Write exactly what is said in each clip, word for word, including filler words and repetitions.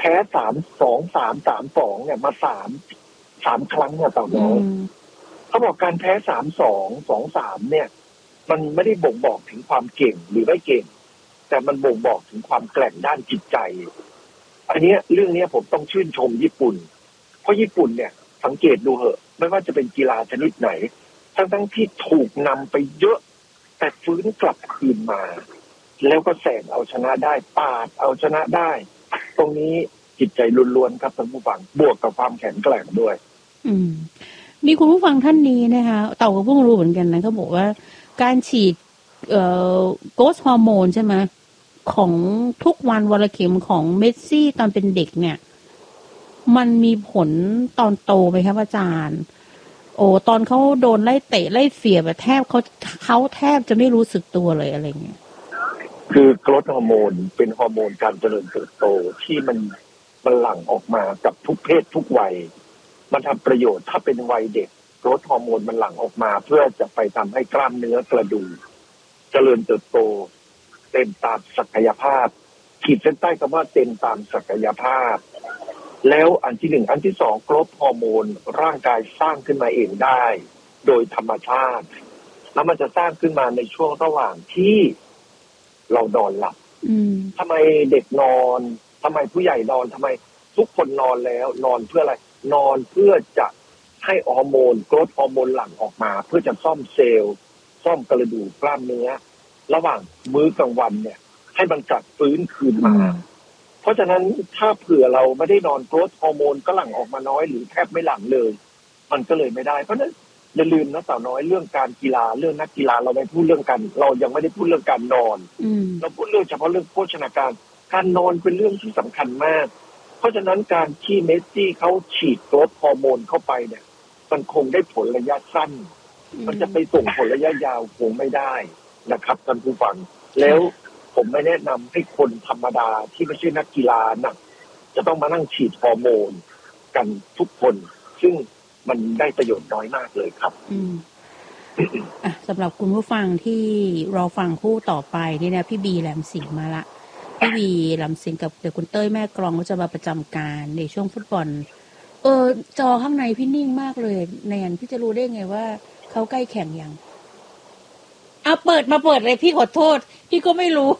พ้สามสองสามสามสองเนี่ยมาสามสามครั้งเนี่ยเต่าน้อยเขาบอกการแพ้สามสองสองสามเนี่ยมันไม่ได้บ่งบอกถึงความเก่งหรือไม่เก่งแต่มันบ่งบอกถึงความแกร่งด้านจิตใจอันนี้เรื่องนี้ผมต้องชื่นชมญี่ปุ่นเพราะญี่ปุ่นเนี่ยสังเกตดูเหอะไม่ว่าจะเป็นกีฬาชนิดไหนทั้งทั้งที่ถูกนำไปเยอะแต่ฟื้นกลับคืนมาแล้วก็แสงเอาชนะได้ปาดเอาชนะได้ตรงนี้จิตใจล้วนๆครับท่านผู้ฟังบวกกับความแข็งแกร่งด้วยอืมมีคุณผู้ฟังท่านนี้นะคะเต่าก็เพิ่งรู้เหมือนกันนะเขาบอกว่าการฉีดเอ่อโกสฮอร์โมนใช่ไหมของทุกวันวันละเข็มของเมสซี่ตอนเป็นเด็กเนี่ยมันมีผลตอนโตไหมครับอาจารย์โอ้ตอนเขาโดนไล่เตะไล่เสียแบบแทบเขาเขาแทบจะไม่รู้สึกตัวเลยอะไรเงี้ยคือโกรทฮอร์โมนเป็นฮอร์โมนการเจริญเติบโตที่มันมันหลั่งออกมากับทุกเพศทุกวัยมันทำประโยชน์ถ้าเป็นวัยเด็กโกรทฮอร์โมนมันหลั่งออกมาเพื่อจะไปทำให้กล้ามเนื้อกระดูกเจริญเติบโตเต็มตามศักยภาพขีดเส้นใต้คำว่าเต็มตามศักยภาพแล้วอันที่หนึ่งอันที่สองโกรทฮอร์โมนร่างกายสร้างขึ้นมาเองได้โดยธรรมชาติแล้วมันจะสร้างขึ้นมาในช่วงระหว่างที่เรานอนหลับทำไมเด็กนอนทำไมผู้ใหญ่นอนทำไมทุกคนนอนแล้วนอนเพื่ออะไรนอนเพื่อจะให้ฮอร์โมนโกรทฮอร์โมนหลั่งออกมาเพื่อจะซ่อมเซลล์ซ่อมกระดูกกล้ามเนื้อระหว่างมื้อกลางวันเนี่ยให้มันกลับฟื้นคืนมาเพราะฉะนั้นถ้าเผื่อเราไม่ได้นอนโกรทฮอร์โมนก็หลั่งออกมาน้อยหรือแทบไม่หลั่งเลยมันก็เลยไม่ได้เพราะฉะนั้นอย่าลืมนะสาวน้อยเรื่องการกีฬาเรื่องนักกีฬาเราไม่พูดเรื่องกันเรายังไม่ได้พูดเรื่องการนอนเราพูดเรื่องเฉพาะเรื่องโภชนาการการนอนเป็นเรื่องที่สำคัญมากเพราะฉะนั้นการที่เมสซี่เขาฉีดโกรทฮอร์โมนเข้าไปเนี่ยมันคงได้ผลระยะสั้นมันจะไปส่งผลระยะยาวคงไม่ได้นะครับท่านผู้ฟังแล้วผมไม่แนะนำให้คนธรรมดาที่ไม่ใช่นักกีฬาหนักจะต้องมานั่งฉีดฮอร์โมนกันทุกคนซึ่งมันได้ประโยชน์น้อยมากเลยครับอืมอ่ะสำหรับคุณผู้ฟังที่รอฟังคู่ต่อไปนี่นะพี่บีแหลมสิงห์มาละพี่บีแหลมสิงห์กับเดี๋ยวคุณเต้ยแม่กลองก็จะมาประจำการในช่วงฟุตบอลเออจอข้างในพี่นิ่งมากเลยแนนพี่จะรู้ได้ไงว่าเขาใกล้แข่งยังเอาเปิดมาเปิดเลยพี่ขอโทษพี่ก็ไม่รู้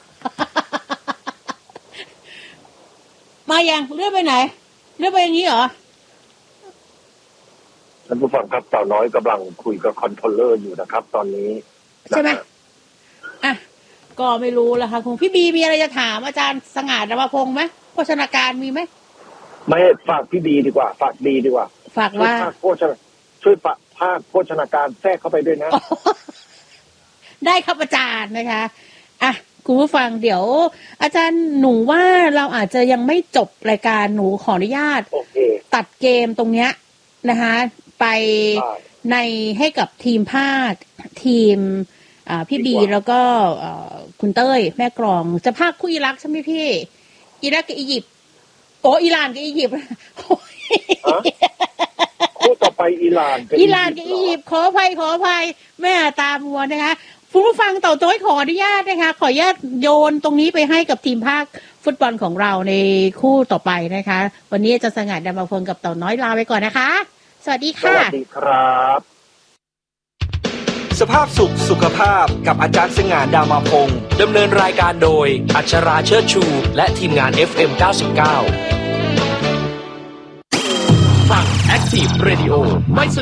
มายังเลื่อนไปไหนเลื่อนไปอย่างนี้เหรอท่านผู้ฟังครับสาวน้อยกำลังคุยกับคอนโทรลเลอร์อยู่นะครับตอนนี้ใช่ไหมอ่ะก็ไม่รู้แล้วค่ะคงพี่บีมีอะไรจะถามอาจารย์สง่าดาวพงษ์ไหมโภชนาการมีไหมไม่ฝากพี่บีดีกว่าฝากบีดีกว่าฝากว่าโภชนาช่วยฝากภาคโภชนาการแทรกเข้าไปด้วยนะได้ครับอาจารย์นะคะอ่ะคุณผู้ฟังเดี๋ยวอาจารย์หนูว่าเราอาจจะยังไม่จบรายการหนูขออนุญาตตัดเกมตรงเนี้ยนะคะไปในให้กับทีมภาคทีมพี่บีแล้วก็คุณเต้ยแม่กลองจะภาคคู่อิรักใช่ไหมพี่อิรักกับอียิปต์โอ้อิหร่านกับอียิปต์คู่ต่อไปอิหร่านอิหร่านกับอียิปต์ขออภัยขออภัยแม่ตามัวนะคะคุณผู้ฟังเต่าโต้ยขออนุญาตนะคะขออนุญาตโยนตรงนี้ไปให้กับทีมภาคฟุตบอลของเราในคู่ต่อไปนะคะวันนี้จะสงัดดำมาพงกับเต่าน้อยลาไปก่อนนะคะสวัสดีค่ะสวัสดีครับสภาพสุขสุขภาพกับอาจารย์สง่าดามาพงศ์ดำเนินรายการโดยอัชราเชิดชูและทีมงาน เอฟ เอ็ม เก้าสิบเก้า ฟัง Active Radio ไม่ส